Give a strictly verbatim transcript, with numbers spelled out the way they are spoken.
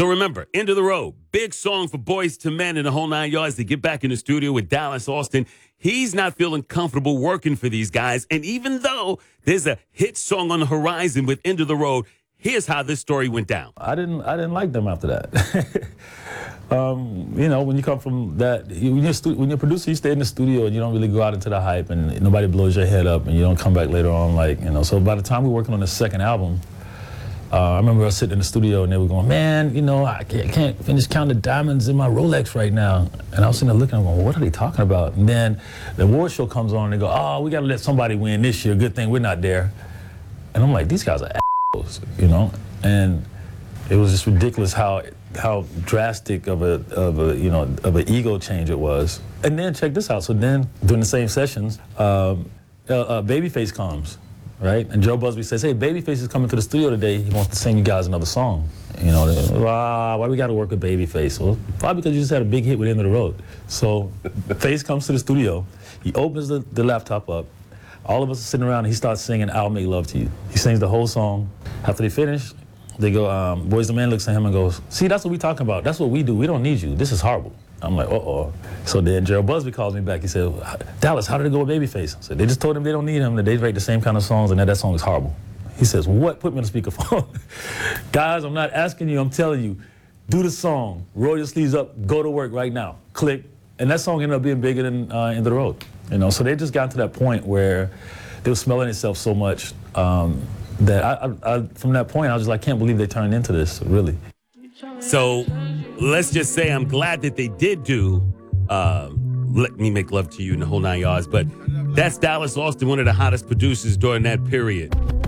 So remember, End of the Road, big song for Boys to Men and the whole nine yards. They get back in the studio with Dallas Austin. He's not feeling comfortable working for these guys. And even though there's a hit song on the horizon with End of the Road, here's how this story went down. I didn't I didn't like them after that. um, you know, when you come from that, when you're, stu- when you're a producer, you stay in the studio and you don't really go out into the hype and nobody blows your head up and you don't come back later on like, you know. So by the time we were working on the second album, Uh, I remember us sitting in the studio and they were going, man, you know, I can't, can't finish counting the diamonds in my Rolex right now. And I was sitting there looking, I'm going, well, what are they talking about? And then the award show comes on and they go, oh, we got to let somebody win this year. Good thing we're not there. And I'm like, these guys are assholes, you know? And it was just ridiculous how how drastic of a, of a you know, of an ego change it was. And then check this out. So then during the same sessions, um, uh, uh, Babyface comes. Right? And Joe Busby says, hey, Babyface is coming to the studio today. He wants to sing you guys another song. You know, ah, why we got to work with Babyface? Well, probably because you just had a big hit with End of the Road. So Face comes to the studio. He opens the, the laptop up. All of us are sitting around and he starts singing I'll Make Love to You. He sings the whole song. After they finish, they go, um, Boys the Man looks at him and goes, see, that's what we talking about. That's what we do. We don't need you. This is horrible. I'm like, uh-oh. So then Gerald Busby calls me back. He said, Dallas, how did it go with Babyface? I said, they just told him they don't need him, that they write the same kind of songs and that that song is horrible. He says, what? Put me on the speakerphone. Guys, I'm not asking you, I'm telling you, do the song, roll your sleeves up, go to work right now, click. And that song ended up being bigger than uh, End of the Road. You know, so they just got to that point where they were smelling itself so much um, that I, I, I, from that point, I was just like, I can't believe they turned into this, really. So let's just say I'm glad that they did do uh, Let Me Make Love to You in the whole nine yards. But that's Dallas Austin, one of the hottest producers during that period.